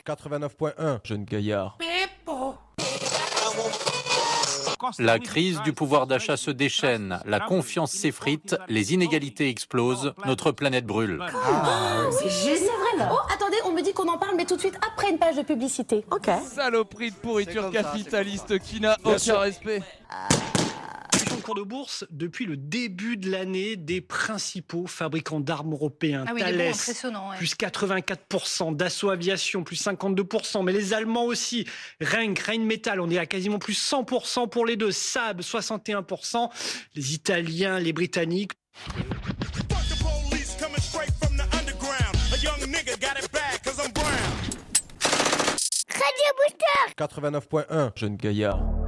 89.1, jeune gaillard. La crise du pouvoir d'achat se déchaîne, la confiance s'effrite, les inégalités explosent, notre planète brûle. C'est vrai là. Oh, attendez, on me dit qu'on en parle, mais tout de suite après une page de publicité. Ok. Saloperie de pourriture capitaliste qui n'a aucun respect. En cours de bourse, depuis le début de l'année, des principaux fabricants d'armes européens, Thales, plus 84%, Dassault Aviation, plus 52%, mais les Allemands aussi, Rheinmetall, on est à quasiment plus 100% pour les deux, Saab, 61%, les Italiens, les Britanniques. Radio Booster 89.1, Jeune gaillard.